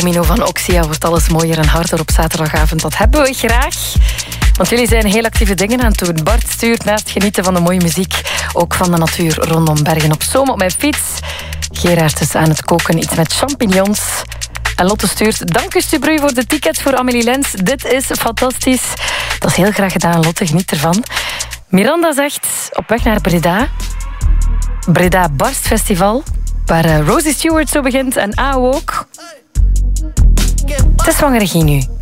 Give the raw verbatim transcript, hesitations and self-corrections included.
Mino van Oxia wordt alles mooier en harder op zaterdagavond. Dat hebben we graag. Want jullie zijn heel actieve dingen aan het doen. Bart stuurt naast genieten van de mooie muziek ook van de natuur rondom Bergen op Zoom op mijn fiets. Gerard is aan het koken, iets met champignons. En Lotte stuurt, dank u Stubru voor de tickets voor Amélie Lens. Dit is fantastisch. Dat is heel graag gedaan, Lotte, geniet ervan. Miranda zegt, op weg naar Breda. Breda Barst Festival, waar uh, Rosie Stewart zo begint en A O ook. Het is zwangere Ginu.